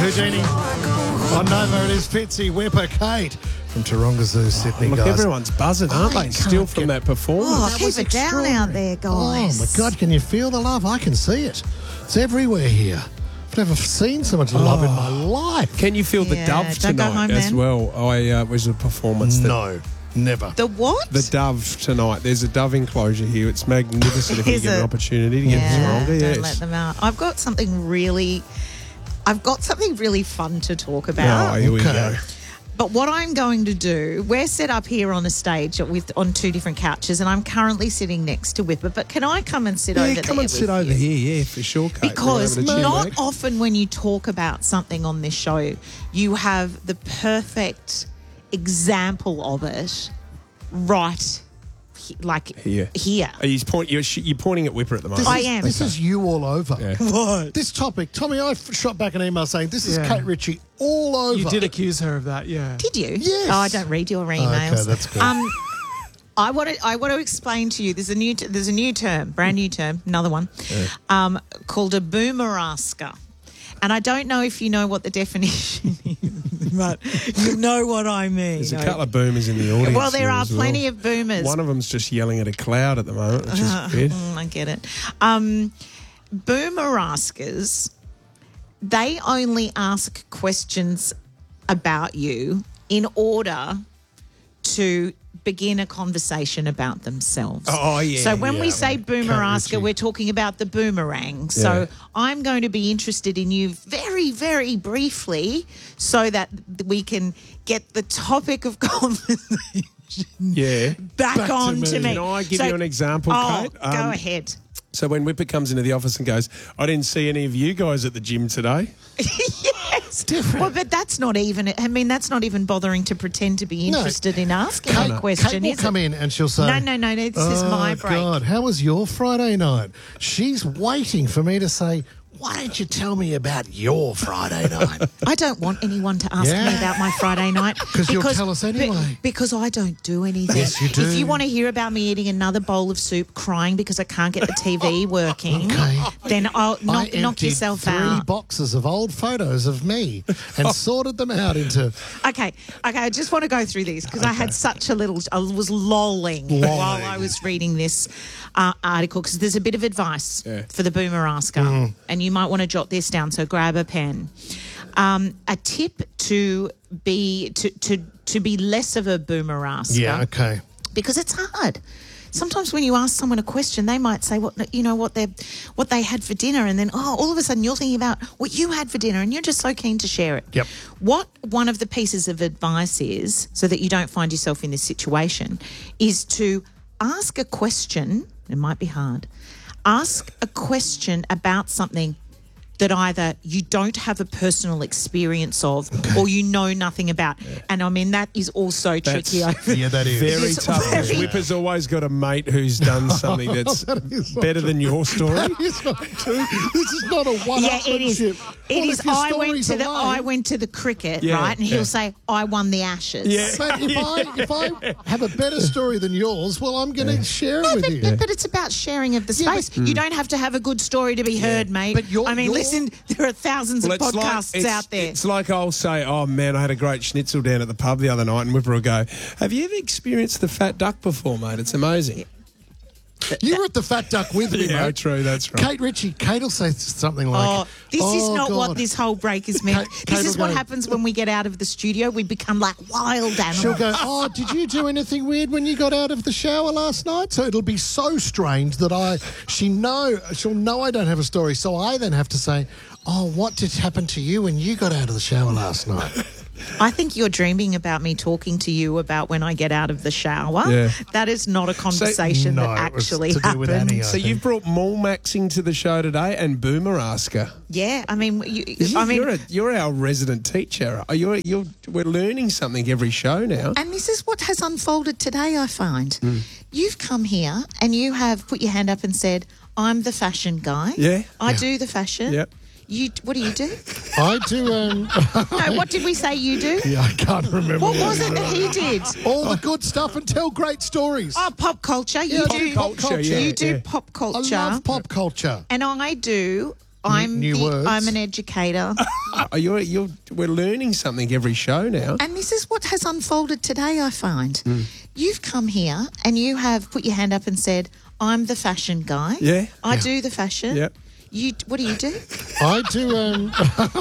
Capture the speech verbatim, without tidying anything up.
Houdini. On Nova, it is Fitzy, Whipper, Kate from Taronga Zoo, Sydney, Look, guys. everyone's buzzing, aren't they? Still from that performance. Oh, That keep was it down extraordinary. out there, guys. Oh, my God, can you feel the love? I can see it. It's everywhere here. I've never seen so much love in my life. Can you feel the Yeah, dove don't go tonight home as then. well? I uh, was a performance. That, No, never. The what? The dove tonight. There's a dove enclosure here. It's magnificent if you Is get an it? opportunity to get yeah, Taronga. don't Yes. let them out. I've got something really, I've got something really fun to talk about. Oh, here we Okay. go. But what I'm going to do, we're set up here on a stage with on two different couches, and I'm currently sitting next to Whipper. But can I come and sit Yeah, over come there and sit with over you? here, yeah, for sure, Kate. Because Right over the not chin, mate. often when you talk about something on this show, you have the perfect example of it right he- like Here. here. Are you point, you're, sh- you're pointing at Whipper at the moment. I am. This is you all over. Yeah. What? This topic, Tommy, I f- shot back an email saying this is Yeah. Kate Ritchie all over. You did accuse her of that, yeah. Did you? Yes. Oh, I don't read your emails. Okay, that's good. Um, I want to. I want to explain to you. There's a new. T- there's a new term, brand new term, another one, um, called a boomerasker. And I don't know if you know what the definition is, but you know what I mean. There's a couple of boomers in the audience. Well, there here are as plenty well. of boomers. One of them's just yelling at a cloud at the moment, which is good. Mm, I get it. Um, boomeraskers, they only ask questions about you in order to begin a conversation about themselves. Oh, yeah, So when we yeah. say boomerasker, Ritchie. we're talking about the boomerang. So Yeah. I'm going to be interested in you very, very briefly so that we can get the topic of conversation Yeah. back, Back to on me. to me. Can I give So- you an example, oh, Kate? go Um, ahead. So when Whipper comes into the office and goes, I didn't see any of you guys at the gym today. Yes. Different. Well, but that's not even, I mean, that's not even bothering to pretend to be No. interested in asking Kate, a question, Kate will is come it? in and she'll say, No, no, no, no, this is oh, my break. God, how was your Friday night? She's waiting for me to say, why don't you tell me about your Friday night? I don't want anyone to ask Yeah. me about my Friday night. 'Cause you'll tell us be- anyway. because I don't do anything. Yes, you do. If you want to hear about me eating another bowl of soup, crying because I can't get the T V working, Okay. then I'll I knock, knock emptied yourself three out. boxes of old photos of me and sorted them out into Okay, okay. I just want to go through these because I had such a little. I was lolling, while Lolling. I was reading this uh, article because there's a bit of advice Yeah. for the boomerasker, Mm. and you might want to jot this down. So grab a pen. Um, a tip to be to to to be less of a boomerasker. yeah, okay. Because it's hard. Sometimes when you ask someone a question, they might say what you know what they what they had for dinner, and then oh, all of a sudden you're thinking about what you had for dinner, and you're just so keen to share it. Yep. What one of the pieces of advice is, so that you don't find yourself in this situation, is to ask a question. It might be hard. Ask a question about something that either you don't have a personal experience of or you know nothing about. And I mean, that is also tricky. over Yeah, that is. Very It's tough. very- Whipper's always got a mate who's done something that's That is not better true. than your story. That is not true. This is not a one Yeah, it is. It What is. if your I went story's to the away? I went to the cricket, Yeah, right? And he'll yeah. say, "I won the Ashes." Yeah. But if I if I have a better story than yours, well, I'm going to share it with But, you. but, but it's about sharing of the Yeah, space. but- You don't have to have a good story to be heard, mate. But you're- I mean, you're- listen, there are thousands Well, of it's like, podcasts it's, out there. it's like I'll say, oh, man, I had a great schnitzel down at the pub the other night, and Whipper will go, have you ever experienced the fat duck before, mate? It's amazing. You were at the Fat Duck with me, Yeah, mate. true, that's right. Kate Ritchie, Kate will say something like, Oh, this is "Oh, not God." what this whole break is meant. Kate- this Kate is will what go- happens when we get out of the studio. We become like wild animals. She'll go, oh, did you do anything weird when you got out of the shower last night? So it'll be so strange that I, she know, she'll know I don't have a story. So I then have to say, oh, what did happen to you when you got out of the shower last night? I think you're dreaming about me talking to you about when I get out of the shower. Yeah. That is not a conversation No, that it was actually to do with happened. Annie, I So think. you've brought Mall Maxing to the show today and Boomerasker. Yeah, I mean, you, You, I mean, you're, a, you're our resident teacher. Are you, you're, we're learning something every show now. and this is what has unfolded today, I find. Mm. You've come here and you have put your hand up and said, I'm the fashion guy. Yeah. I Yeah. do the fashion. Yep. You, what do you do? I do, um, No, what did we say you do? yeah, I can't remember. What was it that he did? All the good stuff and tell great stories. Oh, pop culture. You Yeah, do pop culture, yeah, You do yeah. pop I culture. love pop culture. And I do I'm new the, words. I'm an educator. Oh, you're, you're, we're learning something every show now. And this is what has unfolded today, I find. You've come here and you have put your hand up and said, I'm the fashion guy. Yeah. I Yeah. do the fashion. Yeah. You, what do you do? I do. Um,